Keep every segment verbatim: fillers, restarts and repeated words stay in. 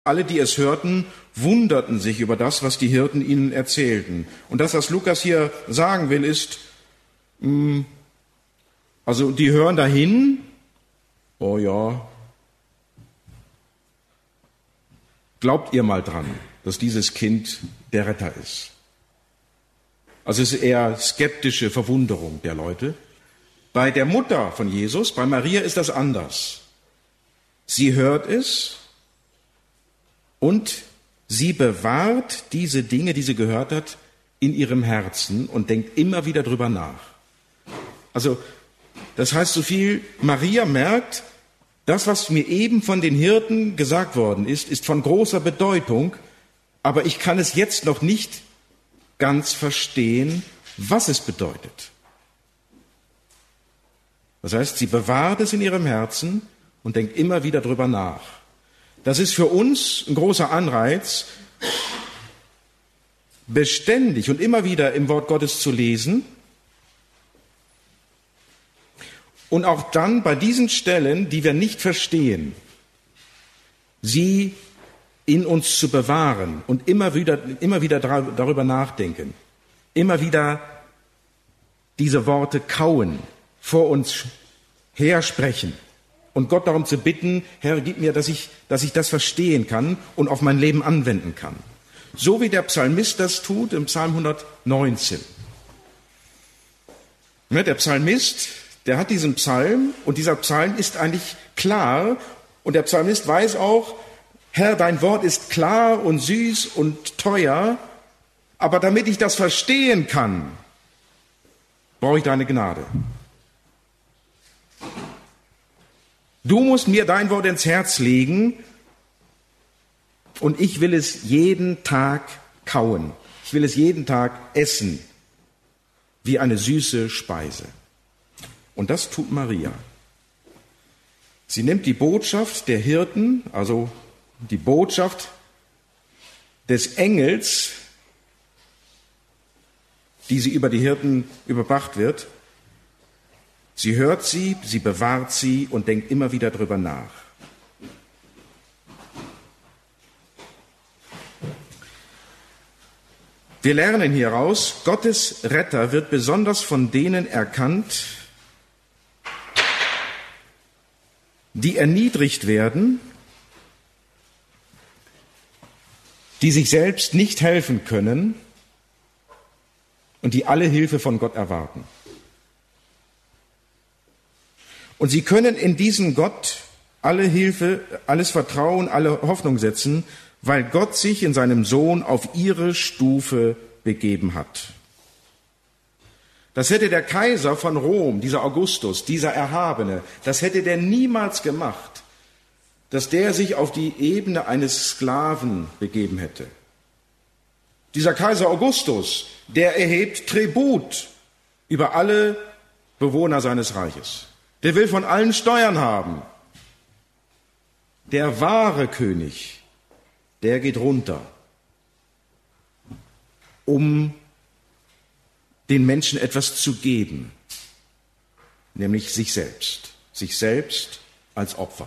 Alle, die es hörten, wunderten sich über das, was die Hirten ihnen erzählten. Und das, was Lukas hier sagen will, ist, mh, also die hören dahin, oh ja, glaubt ihr mal dran, dass dieses Kind der Retter ist. Also es ist eher skeptische Verwunderung der Leute. Bei der Mutter von Jesus, bei Maria, ist das anders. Sie hört es und sie bewahrt diese Dinge, die sie gehört hat, in ihrem Herzen und denkt immer wieder drüber nach. Also das heißt so viel, Maria merkt, das, was mir eben von den Hirten gesagt worden ist, ist von großer Bedeutung, aber ich kann es jetzt noch nicht ganz verstehen, was es bedeutet. Das heißt, sie bewahrt es in ihrem Herzen und denkt immer wieder drüber nach. Das ist für uns ein großer Anreiz, beständig und immer wieder im Wort Gottes zu lesen und auch dann bei diesen Stellen, die wir nicht verstehen, sie in uns zu bewahren und immer wieder, immer wieder darüber nachdenken, immer wieder diese Worte kauen, vor uns hersprechen und Gott darum zu bitten, Herr, gib mir, dass ich, dass ich das verstehen kann und auf mein Leben anwenden kann. So wie der Psalmist das tut im Psalm hundertneunzehn. Der Psalmist, der hat diesen Psalm und dieser Psalm ist eigentlich klar und der Psalmist weiß auch, Herr, dein Wort ist klar und süß und teuer, aber damit ich das verstehen kann, brauche ich deine Gnade. Du musst mir dein Wort ins Herz legen und ich will es jeden Tag kauen. Ich will es jeden Tag essen, wie eine süße Speise. Und das tut Maria. Sie nimmt die Botschaft der Hirten, also die Botschaft des Engels, die sie über die Hirten überbracht wird. Sie hört sie, sie bewahrt sie und denkt immer wieder drüber nach. Wir lernen hieraus, Gottes Retter wird besonders von denen erkannt, die erniedrigt werden, die sich selbst nicht helfen können und die alle Hilfe von Gott erwarten. Und sie können in diesen Gott alle Hilfe, alles Vertrauen, alle Hoffnung setzen, weil Gott sich in seinem Sohn auf ihre Stufe begeben hat. Das hätte der Kaiser von Rom, dieser Augustus, dieser Erhabene, das hätte der niemals gemacht, dass der sich auf die Ebene eines Sklaven begeben hätte. Dieser Kaiser Augustus, der erhebt Tribut über alle Bewohner seines Reiches. Der will von allen Steuern haben. Der wahre König, der geht runter, um den Menschen etwas zu geben, nämlich sich selbst, sich selbst als Opfer.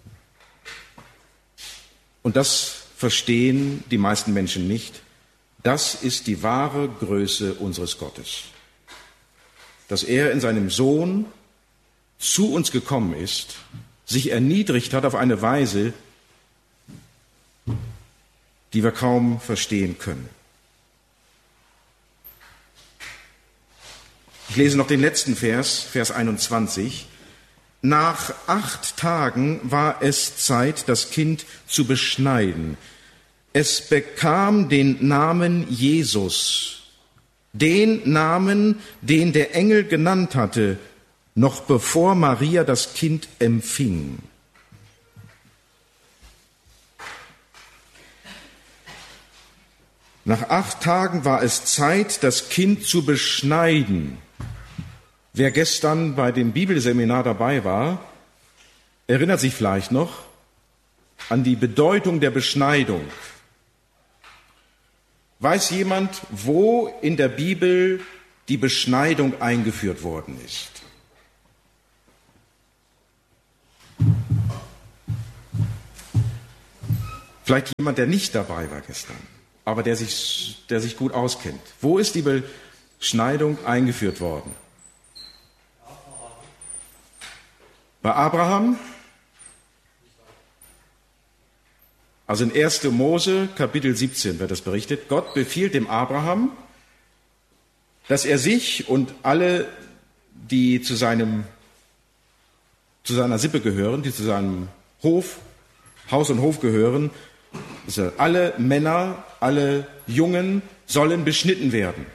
Und das verstehen die meisten Menschen nicht. Das ist die wahre Größe unseres Gottes, dass er in seinem Sohn zu uns gekommen ist, sich erniedrigt hat auf eine Weise, die wir kaum verstehen können. Ich lese noch den letzten Vers, Vers einundzwanzig. Nach acht Tagen war es Zeit, das Kind zu beschneiden. Es bekam den Namen Jesus, den Namen, den der Engel genannt hatte, noch bevor Maria das Kind empfing. Nach acht Tagen war es Zeit, das Kind zu beschneiden. Wer gestern bei dem Bibelseminar dabei war, erinnert sich vielleicht noch an die Bedeutung der Beschneidung. Weiß jemand, wo in der Bibel die Beschneidung eingeführt worden ist? Vielleicht jemand, der nicht dabei war gestern, aber der sich, der sich gut auskennt. Wo ist die Beschneidung eingeführt worden? Bei Abraham? Also in erster Mose, Kapitel siebzehn wird das berichtet. Gott befiehlt dem Abraham, dass er sich und alle, die zu seinem, zu seiner Sippe gehören, die zu seinem Hof, Haus und Hof gehören, also alle Männer, alle Jungen sollen beschnitten werden.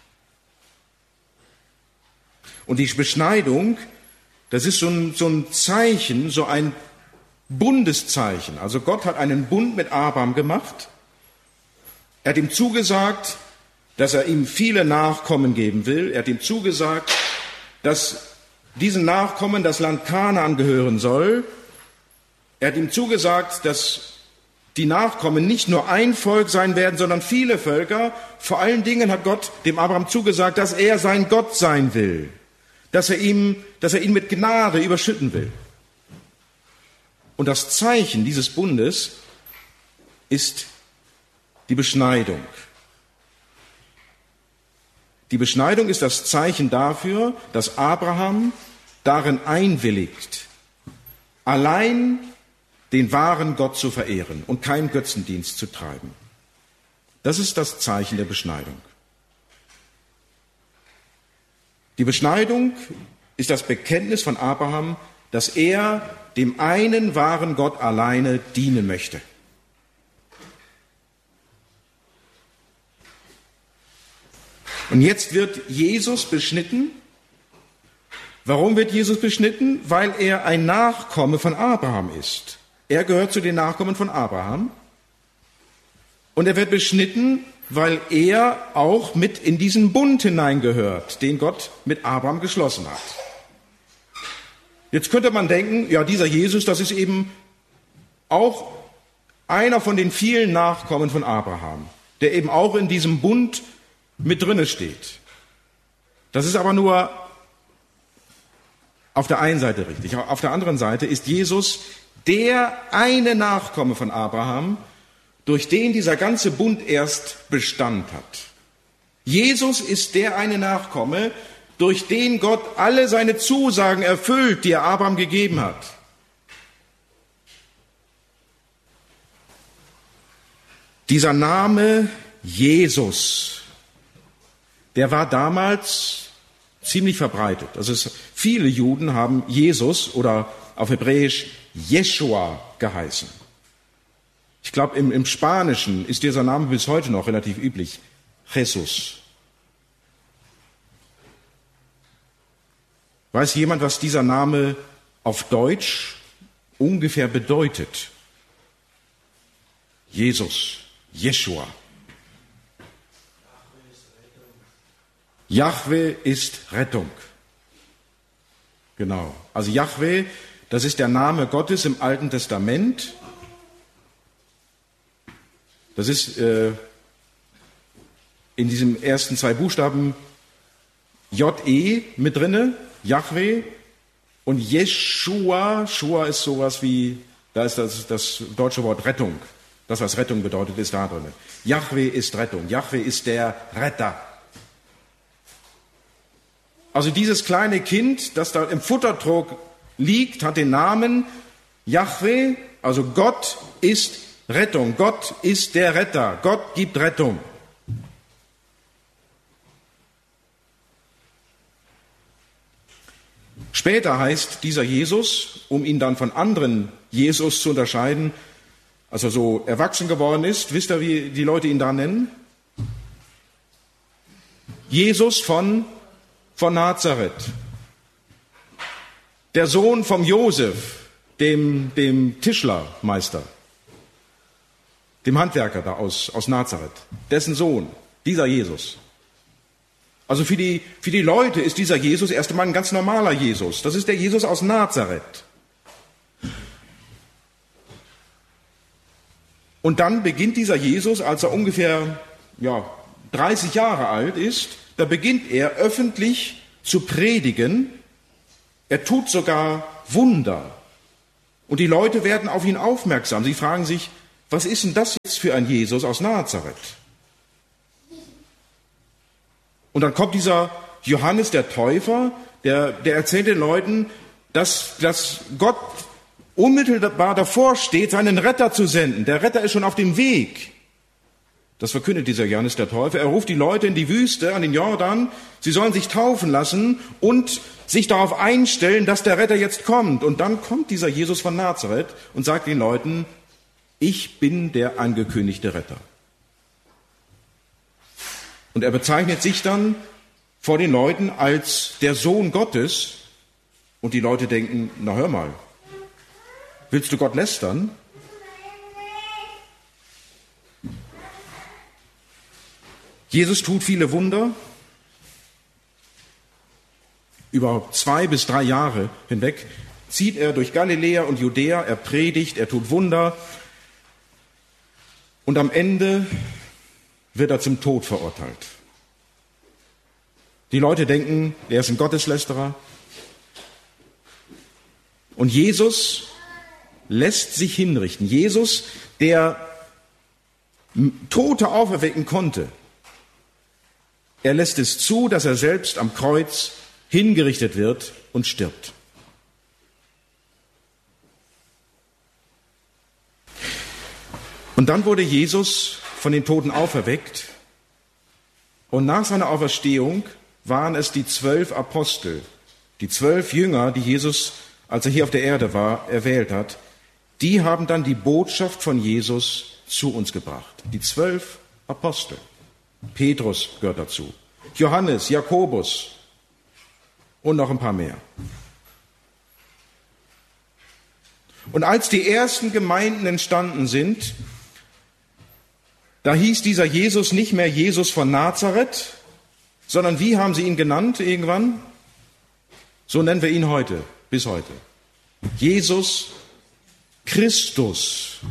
Und die Beschneidung, das ist so ein, so ein Zeichen, so ein Bundeszeichen. Also Gott hat einen Bund mit Abraham gemacht. Er hat ihm zugesagt, dass er ihm viele Nachkommen geben will. Er hat ihm zugesagt, dass diesen Nachkommen das Land Kanaan gehören soll. Er hat ihm zugesagt, dass die Nachkommen nicht nur ein Volk sein werden, sondern viele Völker. Vor allen Dingen hat Gott dem Abraham zugesagt, dass er sein Gott sein will, dass er ihm, dass er ihn mit Gnade überschütten will. Und das Zeichen dieses Bundes ist die Beschneidung. Die Beschneidung ist das Zeichen dafür, dass Abraham darin einwilligt, allein den wahren Gott zu verehren und keinen Götzendienst zu treiben. Das ist das Zeichen der Beschneidung. Die Beschneidung ist das Bekenntnis von Abraham, dass er dem einen wahren Gott alleine dienen möchte. Und jetzt wird Jesus beschnitten. Warum wird Jesus beschnitten? Weil er ein Nachkomme von Abraham ist. Er gehört zu den Nachkommen von Abraham. Und er wird beschnitten, weil er auch mit in diesen Bund hineingehört, den Gott mit Abraham geschlossen hat. Jetzt könnte man denken, ja, dieser Jesus, das ist eben auch einer von den vielen Nachkommen von Abraham, der eben auch in diesem Bund mit drinne steht. Das ist aber nur auf der einen Seite richtig. Auf der anderen Seite ist Jesus der eine Nachkomme von Abraham, durch den dieser ganze Bund erst Bestand hat. Jesus ist der eine Nachkomme, durch den Gott alle seine Zusagen erfüllt, die er Abraham gegeben hat. Dieser Name Jesus, der war damals ziemlich verbreitet. Also es, viele Juden haben Jesus oder auf Hebräisch Jeschua geheißen. Ich glaube, im, im Spanischen ist dieser Name bis heute noch relativ üblich. Jesus. Weiß jemand, was dieser Name auf Deutsch ungefähr bedeutet? Jesus, Jeschua. Jahwe ist Rettung. Genau. Also Jahwe, das ist der Name Gottes im Alten Testament. Das ist äh, in diesem ersten zwei Buchstaben J E mit drinne, Jahwe. Und Jeschua, Shua ist sowas wie, da ist das, das deutsche Wort Rettung. Das, was Rettung bedeutet, ist da drin. Jahwe ist Rettung. Jahwe ist der Retter. Also dieses kleine Kind, das da im Futtertrog liegt, hat den Namen Jahwe, also Gott ist Rettung. Gott ist der Retter. Gott gibt Rettung. Später heißt dieser Jesus, um ihn dann von anderen Jesus zu unterscheiden, als er so erwachsen geworden ist, wisst ihr, wie die Leute ihn da nennen? Jesus von, von Nazareth. Der Sohn vom Josef, dem, dem Tischlermeister, dem Handwerker da aus, aus Nazareth, dessen Sohn, dieser Jesus. Also für die, für die Leute ist dieser Jesus erst einmal ein ganz normaler Jesus. Das ist der Jesus aus Nazareth. Und dann beginnt dieser Jesus, als er ungefähr ja, dreißig Jahre alt ist, da beginnt er öffentlich zu predigen. Er tut sogar Wunder. Und die Leute werden auf ihn aufmerksam. Sie fragen sich, was ist denn das jetzt für ein Jesus aus Nazareth? Und dann kommt dieser Johannes der Täufer, der, der erzählt den Leuten, dass, dass Gott unmittelbar davor steht, seinen Retter zu senden. Der Retter ist schon auf dem Weg. Das verkündet dieser Johannes der Täufer. Er ruft die Leute in die Wüste, an den Jordan. Sie sollen sich taufen lassen und sich darauf einstellen, dass der Retter jetzt kommt. Und dann kommt dieser Jesus von Nazareth und sagt den Leuten, ich bin der angekündigte Retter. Und er bezeichnet sich dann vor den Leuten als der Sohn Gottes. Und die Leute denken, na hör mal, willst du Gott lästern? Jesus tut viele Wunder. Über zwei bis drei Jahre hinweg zieht er durch Galiläa und Judäa, er predigt, er tut Wunder. Und am Ende wird er zum Tod verurteilt. Die Leute denken, er ist ein Gotteslästerer. Und Jesus lässt sich hinrichten. Jesus, der Tote auferwecken konnte, er lässt es zu, dass er selbst am Kreuz hingerichtet wird und stirbt. Und dann wurde Jesus von den Toten auferweckt. Und nach seiner Auferstehung waren es die zwölf Apostel, die zwölf Jünger, die Jesus, als er hier auf der Erde war, erwählt hat. Die haben dann die Botschaft von Jesus zu uns gebracht. Die zwölf Apostel. Petrus gehört dazu. Johannes, Jakobus und noch ein paar mehr. Und als die ersten Gemeinden entstanden sind, da hieß dieser Jesus nicht mehr Jesus von Nazareth, sondern wie haben sie ihn genannt irgendwann? So nennen wir ihn heute, bis heute. Jesus Christus.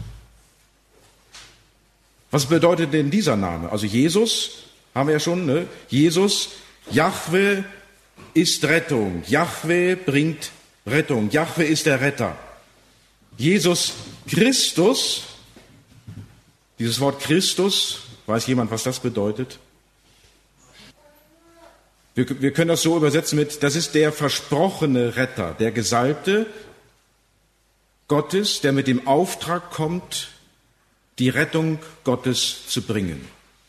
Was bedeutet denn dieser Name? Also Jesus, haben wir ja schon, ne? Jesus, Jahwe ist Rettung. Jahwe bringt Rettung. Jahwe ist der Retter. Jesus Christus, dieses Wort Christus, weiß jemand, was das bedeutet? Wir, wir können das so übersetzen mit, das ist der versprochene Retter, der Gesalbte Gottes, der mit dem Auftrag kommt, die Rettung Gottes zu bringen.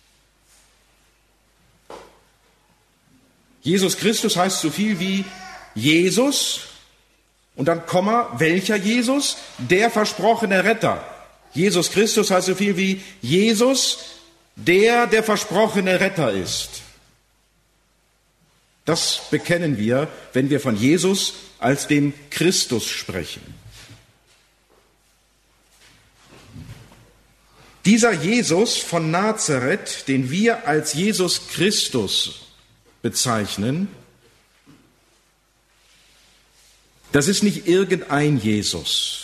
Jesus Christus heißt so viel wie Jesus und dann Komma, welcher Jesus? Der versprochene Retter. Jesus Christus heißt so viel wie Jesus, der der versprochene Retter ist. Das bekennen wir, wenn wir von Jesus als dem Christus sprechen. Dieser Jesus von Nazareth, den wir als Jesus Christus bezeichnen, das ist nicht irgendein Jesus.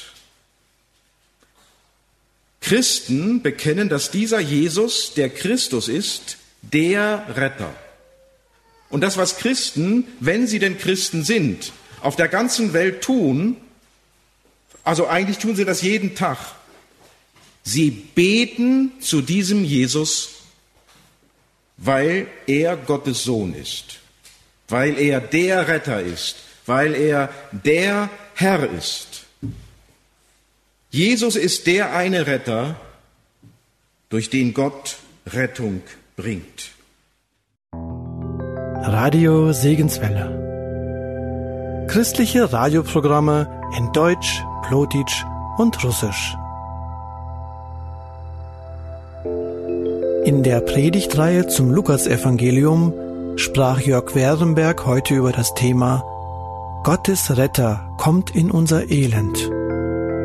Christen bekennen, dass dieser Jesus, der Christus ist, der Retter. Und das, was Christen, wenn sie denn Christen sind, auf der ganzen Welt tun, also eigentlich tun sie das jeden Tag, sie beten zu diesem Jesus, weil er Gottes Sohn ist, weil er der Retter ist, weil er der Herr ist. Jesus ist der eine Retter, durch den Gott Rettung bringt. Radio Segenswelle. Christliche Radioprogramme in Deutsch, Plotitsch und Russisch. In der Predigtreihe zum Lukasevangelium sprach Jörg Werdenberg heute über das Thema Gottes Retter kommt in unser Elend.